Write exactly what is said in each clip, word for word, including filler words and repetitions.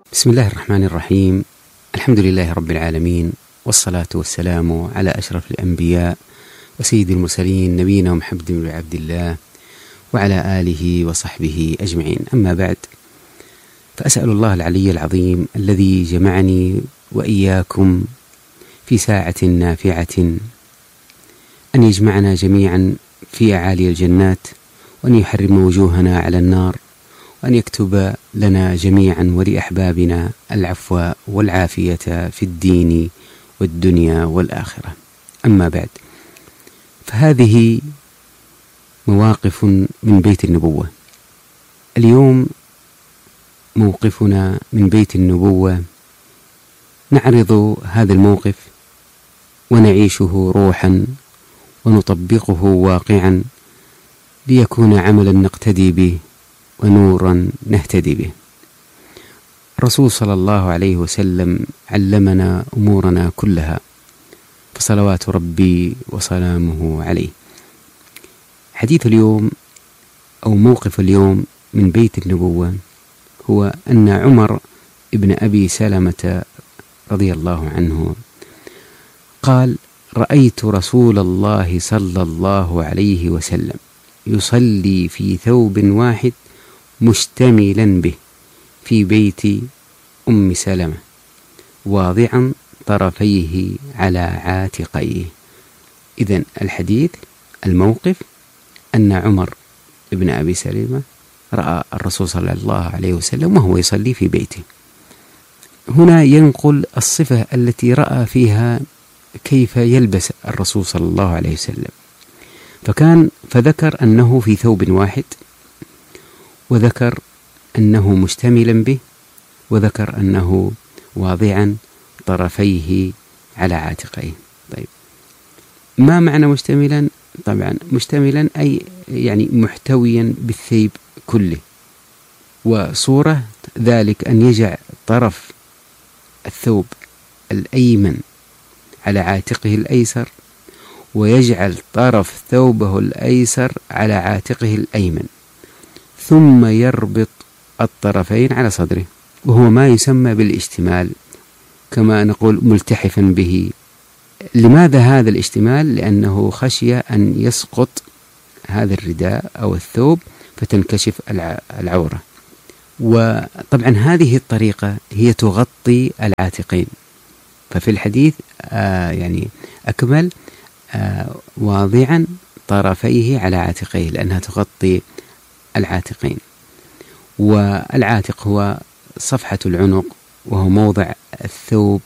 بسم الله الرحمن الرحيم. الحمد لله رب العالمين، والصلاة والسلام على أشرف الأنبياء وسيد المرسلين نبينا محمد بن عبد الله وعلى آله وصحبه أجمعين. أما بعد، فأسأل الله العلي العظيم الذي جمعني وإياكم في ساعة نافعة أن يجمعنا جميعا في أعالي الجنات، وأن يحرم وجوهنا على النار، وأن يكتب لنا جميعا ولأحبابنا العفو والعافية في الدين والدنيا والآخرة. أما بعد، فهذه مواقف من بيت النبوة. اليوم موقفنا من بيت النبوة، نعرض هذا الموقف ونعيشه روحا ونطبقه واقعا ليكون عملا نقتدي به ونورا نهتدي به. الرسول صلى الله عليه وسلم علمنا أمورنا كلها، فصلوات ربي وسلامه عليه. حديث اليوم أو موقف اليوم من بيت النبوة هو أن عمر ابن أبي سلمة رضي الله عنه قال: رأيت رسول الله صلى الله عليه وسلم يصلي في ثوب واحد مشتملا به في بيت أم سلمة، واضعا طرفيه على عاتقيه. إذن الحديث الموقف أن عمر ابن أبي سلمة رأى الرسول صلى الله عليه وسلم وهو يصلي في بيته. هنا ينقل الصفة التي رأى فيها كيف يلبس الرسول صلى الله عليه وسلم، فكان فذكر أنه في ثوب واحد، وذكر أنه مشتملا به، وذكر أنه واضعا طرفيه على عاتقيه. طيب، ما معنى مشتملا؟ طبعا مشتملا أي يعني محتويا بالثيب كله، وصورة ذلك أن يجعل طرف الثوب الأيمن على عاتقه الأيسر، ويجعل طرف ثوبه الأيسر على عاتقه الأيمن، ثم يربط الطرفين على صدره، وهو ما يسمى بالاشتمال، كما نقول ملتحفا به. لماذا هذا الاشتمال؟ لأنه خشي أن يسقط هذا الرداء أو الثوب فتنكشف العورة. وطبعا هذه الطريقة هي تغطي العاتقين، ففي الحديث آه يعني أكمل آه واضعا طرفيه على عاتقيه، لأنها تغطي العاتقين. والعاتق هو صفحة العنق، وهو موضع الثوب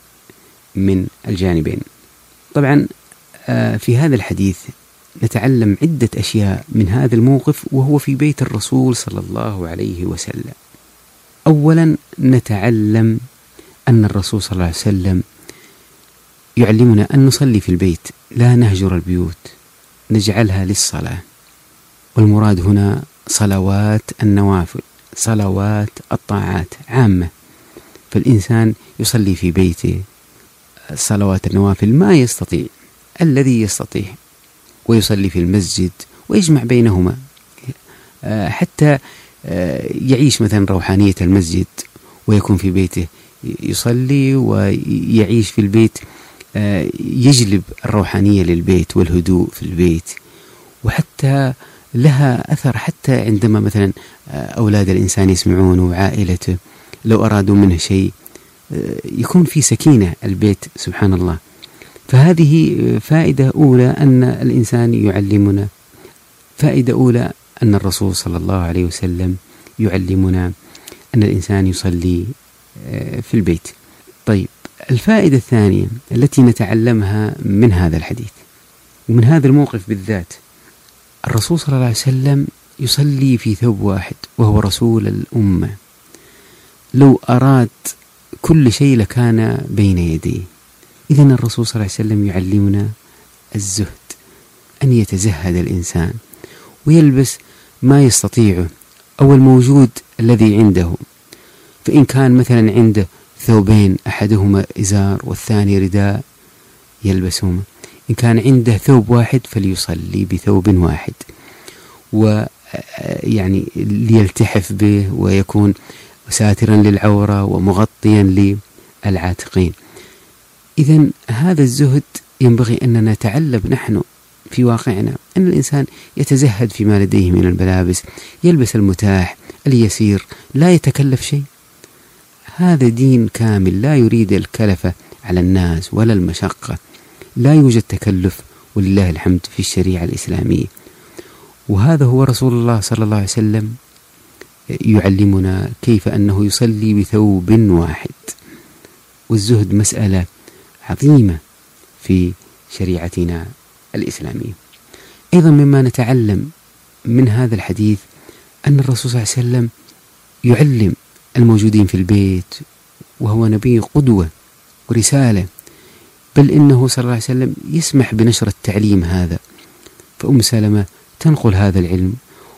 من الجانبين. طبعا آه في هذا الحديث نتعلم عدة أشياء من هذا الموقف وهو في بيت الرسول صلى الله عليه وسلم. أولا نتعلم أن الرسول صلى الله عليه وسلم يعلمنا أن نصلي في البيت، لا نهجر البيوت، نجعلها للصلاة. والمراد هنا صلوات النوافل، صلوات الطاعات عامة، فالإنسان يصلي في بيته صلوات النوافل ما يستطيع، الذي يستطيع، ويصلي في المسجد ويجمع بينهما، حتى يعيش مثلا روحانية المسجد ويكون في بيته يصلي، ويعيش في البيت يجلب الروحانية للبيت والهدوء في البيت. وحتى لها أثر حتى عندما مثلا أولاد الإنسان يسمعون وعائلته لو أرادوا منه شيء يكون في سكينة البيت، سبحان الله. فهذه فائدة أولى أن الإنسان يعلمنا، فائدة أولى أن الرسول صلى الله عليه وسلم يعلمنا أن الإنسان يصلي في البيت. طيب، الفائدة الثانية التي نتعلمها من هذا الحديث ومن هذا الموقف بالذات، الرسول صلى الله عليه وسلم يصلي في ثوب واحد وهو رسول الأمة. لو أراد كل شيء لكان بين يديه. إذن الرسول صلى الله عليه وسلم يعلمنا الزهد، أن يتزهد الإنسان ويلبس ما يستطيعه أو الموجود الذي عنده. فإن كان مثلا عنده ثوبين، أحدهما إزار والثاني رداء، يلبسهما. إن كان عنده ثوب واحد فليصلي بثوب واحد، ويعني ليلتحف به ويكون وساترا للعورة ومغطيا للعاتقين. إذن هذا الزهد ينبغي أن نتعلم نحن في واقعنا، أن الإنسان يتزهد فيما لديه من الملابس، يلبس المتاح اليسير، لا يتكلف شيء. هذا دين كامل لا يريد الكلفة على الناس ولا المشقة، لا يوجد تكلف ولله الحمد في الشريعة الإسلامية. وهذا هو رسول الله صلى الله عليه وسلم يعلمنا كيف أنه يصلي بثوب واحد. والزهد مسألة عظيمة في شريعتنا الإسلامية. أيضا مما نتعلم من هذا الحديث أن الرسول صلى الله عليه وسلم يعلم الموجودين في البيت، وهو نبي قدوة ورسالة، بل إنه صلى الله عليه وسلم يسمح بنشر التعليم هذا. فأم سلمة تنقل هذا العلم،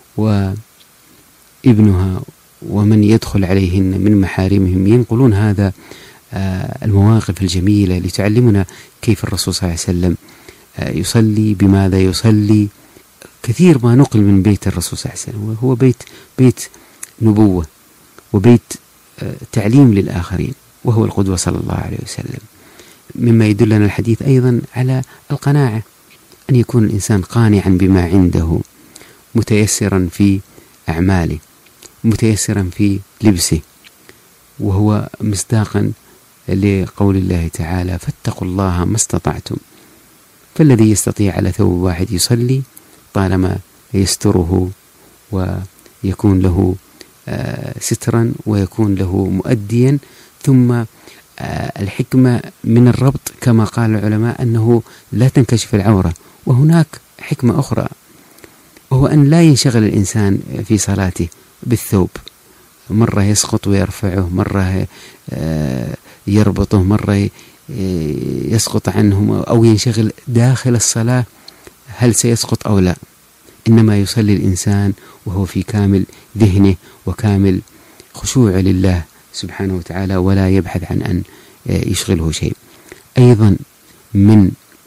وابنها ومن يدخل عليهن من محارمهم ينقلون هذا المواقف الجميلة لتعلمنا كيف الرسول صلى الله عليه وسلم يصلي، بماذا يصلي. كثير ما نقل من بيت الرسول صلى الله عليه وسلم، وهو بيت بيت نبوة وبيت تعليم للآخرين، وهو القدوة صلى الله عليه وسلم. مما يدلنا الحديث أيضا على القناعة، أن يكون الإنسان قانعا بما عنده، متيسرا في أعماله، متيسرا في لبسه، وهو مصداقا لقول الله تعالى: فاتقوا الله ما استطعتم. فالذي يستطيع على ثوب واحد يصلي طالما يستره ويكون له سترا ويكون له مؤديا. ثم الحكمة من الربط كما قال العلماء أنه لا تنكشف العورة. وهناك حكمة أخرى، وهو أن لا ينشغل الإنسان في صلاته بالثوب، مرة يسقط ويرفعه، مرة يربطه، مرة يسقط عنه، أو ينشغل داخل الصلاة هل سيسقط أو لا. إنما يصلي الإنسان وهو في كامل ذهنه وكامل خشوع لله سبحانه وتعالى، ولا يبحث عن أن يشغله شيء. أيضا من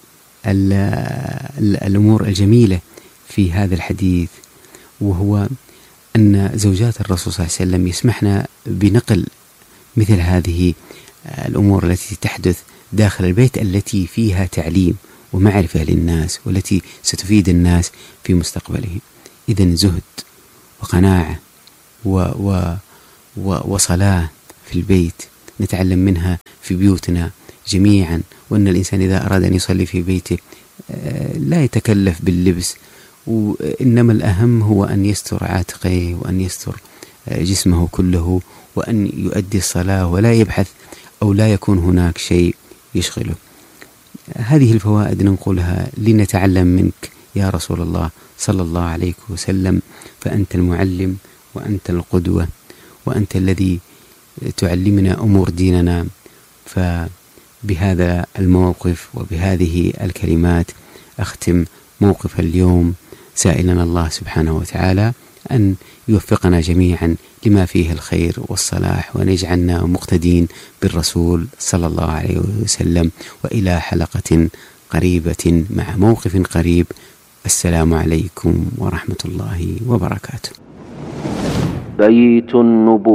الأمور الجميلة في هذا الحديث وهو أن زوجات الرسول صلى الله عليه وسلم يسمحنا بنقل مثل هذه الأمور التي تحدث داخل البيت، التي فيها تعليم ومعرفة للناس، والتي ستفيد الناس في مستقبلهم. إذن زهد وقناعة و و و وصلاة في البيت نتعلم منها في بيوتنا جميعا. وأن الإنسان إذا أراد أن يصلي في بيته لا يتكلف باللبس، وإنما الأهم هو أن يستر عاتقه وأن يستر جسمه كله وأن يؤدي الصلاة، ولا يبحث أو لا يكون هناك شيء يشغله. هذه الفوائد ننقلها لنتعلم منك يا رسول الله صلى الله عليه وسلم، فأنت المعلم وأنت القدوة وأنت الذي تعلمنا أمور ديننا. فبهذا الموقف وبهذه الكلمات أختم موقف اليوم، سائلا الله سبحانه وتعالى أن يوفقنا جميعا لما فيه الخير والصلاح، ونجعلنا مقتدين بالرسول صلى الله عليه وسلم. وإلى حلقة قريبة مع موقف قريب. السلام عليكم ورحمة الله وبركاته. بيت النبوة.